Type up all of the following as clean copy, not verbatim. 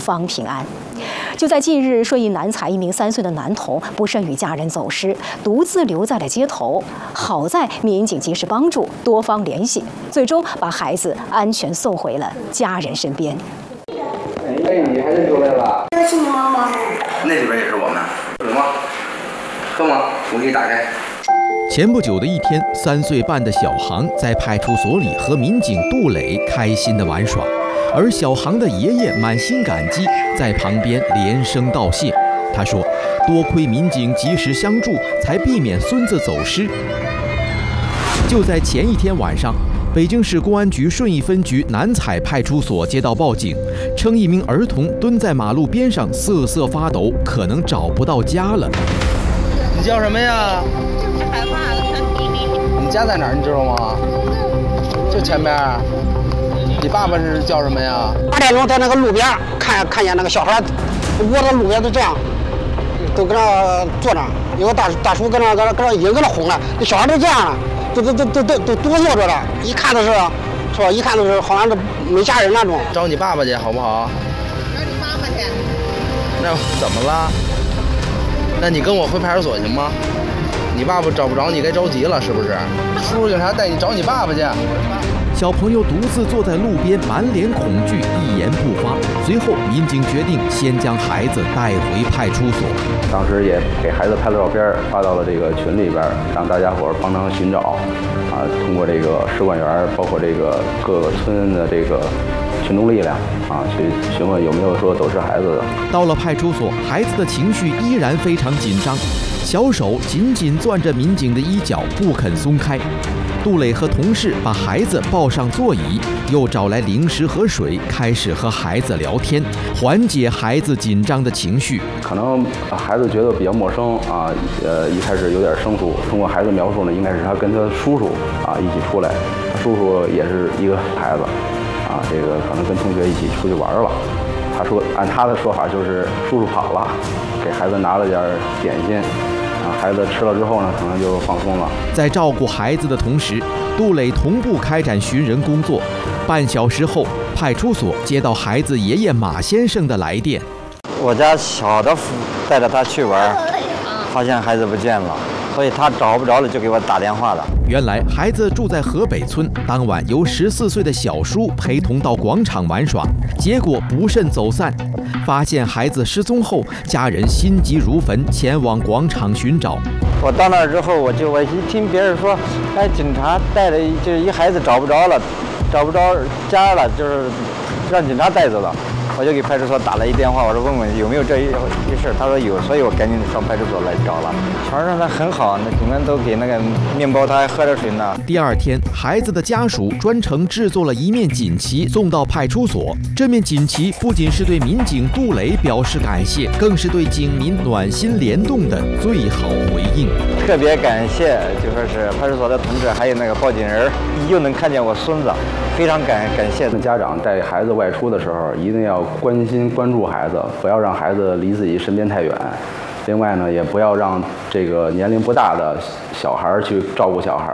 方平安。就在近日，顺义南采一名3岁的男童不慎与家人走失，独自留在了街头。好在民警及时帮助，多方联系，最终把孩子安全送回了家人身边。 哎，你还认出来了？ 这是你妈妈。 那里边也是我们。有吗？喝吗？我给你打开。 前不久的一天，3岁半的小航在派出所里和民警杜磊开心地玩耍。而小航的爷爷满心感激，在旁边连声道谢。他说：“多亏民警及时相助，才避免孙子走失。”就在前一天晚上，北京市公安局顺义分局南采派出所接到报警，称一名儿童蹲在马路边上瑟瑟发抖，可能找不到家了。 你叫什么呀？ 就是害怕了。 你家在哪儿？你知道吗？就前边。你爸爸是叫什么呀 ？8点钟在那个路边看见那个小孩窝在路边都这样，都搁那坐着，有个大叔搁那已经搁那哄了，那小孩都这样了，都哆嗦着了，一看都是吧？一看都是好像是没家人那种。 找你爸爸去好不好？ 找你妈妈去。 那怎么了？那你跟我回派出所行吗？你爸爸找不着你该着急了是不是？叔叔警察带你找你爸爸去。 小朋友独自坐在路边，满脸恐惧，一言不发。随后，民警决定先将孩子带回派出所。 当时也给孩子拍了照片，发到了这个群里边，让大家伙帮忙寻找。通过这个使馆员，包括这个各个村的这个群众力量去询问有没有说走失孩子的。 到了派出所，孩子的情绪依然非常紧张，小手紧紧攥着民警的衣角，不肯松开。杜磊和同事把孩子抱上座椅，又找来零食和水，开始和孩子聊天，缓解孩子紧张的情绪。 可能孩子觉得比较陌生一开始有点生疏。通过孩子描述呢，应该是他跟他叔叔一起出来，他叔叔也是一个孩子这个可能跟同学一起出去玩了。他说，按他的说法就是叔叔跑了，给孩子拿了点点心。孩子吃了之后呢，可能就放松了。 在照顾孩子的同时，杜磊同步开展寻人工作。半小时后，派出所接到孩子爷爷马先生的来电。 我家小的带着他去玩，发现孩子不见了，所以他找不着了，就给我打电话了。 原来孩子住在河北村，当晚由14岁的小叔陪同到广场玩耍，结果不慎走散。发现孩子失踪后，家人心急如焚，前往广场寻找。 我到那儿之后，我一听别人说，警察带了就是一孩子找不着了，找不着家了，就是让警察带走了。我就给派出所打了一电话，我说问问有没有这一事，他说有，所以我赶紧上派出所来找了。全上他很好，那警官都给那个面包，他还喝着水呢。 第二天，孩子的家属专程制作了一面锦旗送到派出所。这面锦旗不仅是对民警杜磊表示感谢，更是对警民暖心联动的最好回应。 特别感谢，就说是派出所的同志，还有那个报警人，又能看见我孙子，非常感谢。 家长带孩子外出的时候，一定要关心关注孩子，不要让孩子离自己身边太远。另外呢，也不要让这个年龄不大的小孩去照顾小孩。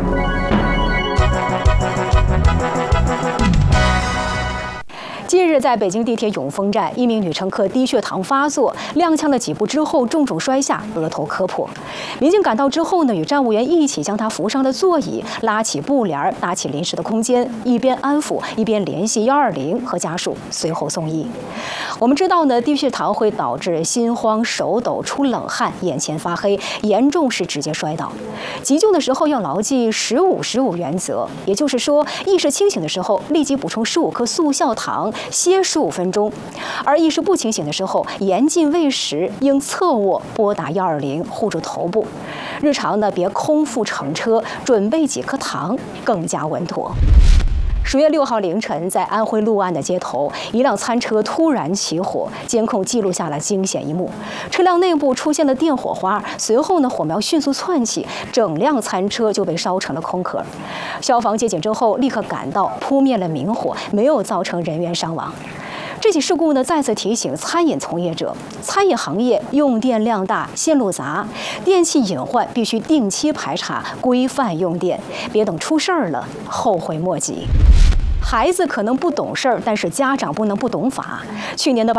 近日，在北京地铁永丰站，一名女乘客低血糖发作，踉跄了几步之后重重摔下，额头磕破。民警赶到之后呢，与站务员一起将她扶上了座椅，拉起布帘，搭起临时的空间，一边安抚，一边联系120和家属，随后送医。我们知道呢，低血糖会导致心慌、手抖、出冷汗、眼前发黑，严重时直接摔倒。急救的时候要牢记15-15原则，也就是说，意识清醒的时候立即补充15克速效糖，歇15分钟；而意识不清醒的时候，严禁喂食，应侧卧拨打120，护住头部。日常呢，别空腹乘车，准备几颗糖更加稳妥。10月6号凌晨，在安徽六安的街头，一辆餐车突然起火，监控记录下了惊险一幕。车辆内部出现了电火花，随后呢，火苗迅速窜起，整辆餐车就被烧成了空壳。消防接警之后，立刻赶到扑灭了明火，没有造成人员伤亡。这起事故呢，再次提醒餐饮从业者，餐饮行业用电量大、线路杂，电器隐患必须定期排查，规范用电，别等出事儿了后悔莫及。孩子可能不懂事儿，但是家长不能不懂法。去年的